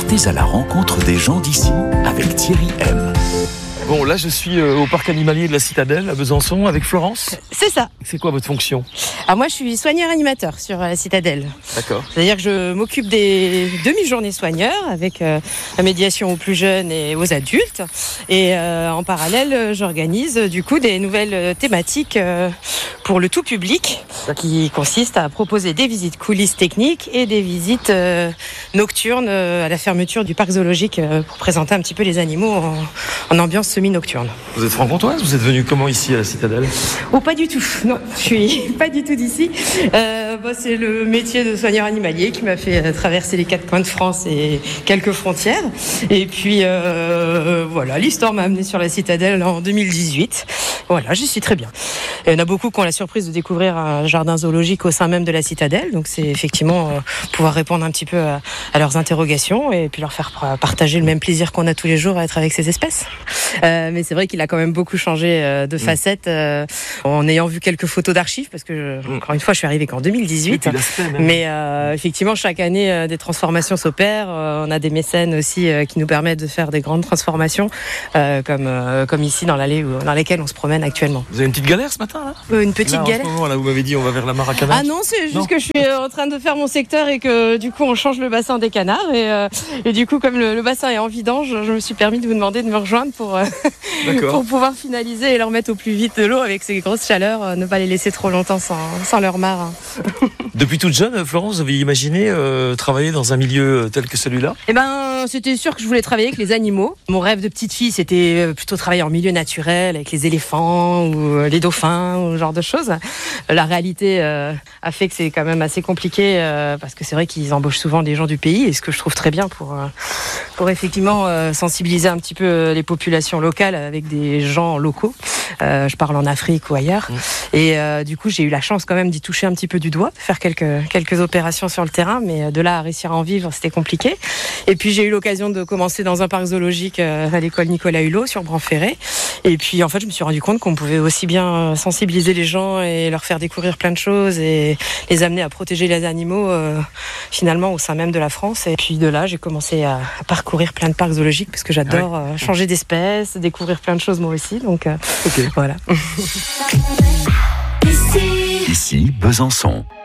Partez à la rencontre des gens d'ici avec Thierry M. Bon, là je suis au parc animalier de la Citadelle à Besançon avec Florence. C'est ça. C'est quoi votre fonction ? Alors moi je suis soigneur animateur sur la Citadelle. D'accord. C'est-à-dire que je m'occupe des demi-journées soigneurs avec la médiation aux plus jeunes et aux adultes. Et en parallèle, j'organise du coup des nouvelles thématiques pour le tout public qui consistent à proposer des visites coulisses techniques et des visites nocturnes à la fermeture du parc zoologique pour présenter un petit peu les animaux en ambiance semi-nocturne. Vous êtes franc-comtoise ? Vous êtes venu comment ici à la Citadelle ? Oh, pas du tout. Non, je suis pas du tout d'ici. C'est le métier de soigneur animalier qui m'a fait traverser les 4 coins de France et quelques frontières. Et puis, voilà, l'histoire m'a amené sur la Citadelle en 2018. Voilà, j'y suis très bien. Et il y en a beaucoup qui ont la surprise de découvrir un jardin zoologique au sein même de la Citadelle. Donc, c'est effectivement pouvoir répondre un petit peu à leurs interrogations et puis leur faire partager le même plaisir qu'on a tous les jours à être avec ces espèces. Mais c'est vrai qu'il a quand même beaucoup changé de facettes en ayant vu quelques photos d'archives parce que, encore une fois, je suis arrivée qu'en 2018. Mais effectivement, chaque année, des transformations s'opèrent. On a des mécènes aussi qui nous permettent de faire des grandes transformations comme ici dans l'allée dans laquelle on se promène actuellement. Vous avez une petite galère ce matin là ? Une petite là, galère. En ce moment, là, vous m'avez dit on va vers la mare à canards. Ah non, c'est juste que je suis en train de faire mon secteur et que du coup on change le bassin des canards et du coup comme le bassin est en vidange, je me suis permis de vous demander de me rejoindre pour pouvoir finaliser et leur mettre au plus vite de l'eau avec ces grosses chaleurs, ne pas les laisser trop longtemps sans leur mare. Depuis toute jeune, Florence, vous avez imaginé travailler dans un milieu tel que celui-là ? Eh ben, c'était sûr que je voulais travailler avec les animaux. Mon rêve de petite fille, c'était plutôt travailler en milieu naturel, avec les éléphants ou les dauphins, ou ce genre de choses. La réalité a fait que c'est quand même assez compliqué parce que c'est vrai qu'ils embauchent souvent des gens du pays, et ce que je trouve très bien pour effectivement sensibiliser un petit peu les populations locales avec des gens locaux. Je parle en Afrique ou ailleurs. Et du coup, j'ai eu la chance quand même d'y toucher un petit peu du doigt, de faire quelques opérations sur le terrain, mais de là à réussir à en vivre, c'était compliqué. Et puis j'ai eu l'occasion de commencer dans un parc zoologique à l'école Nicolas Hulot sur Bran-Ferré. Et puis en fait, je me suis rendu compte qu'on pouvait aussi bien sensibiliser les gens et leur faire découvrir plein de choses et les amener à protéger les animaux finalement au sein même de la France. Et puis de là, j'ai commencé à parcourir plein de parcs zoologiques parce que j'adore changer d'espèce, découvrir plein de choses moi aussi. Donc voilà. Ici, Besançon.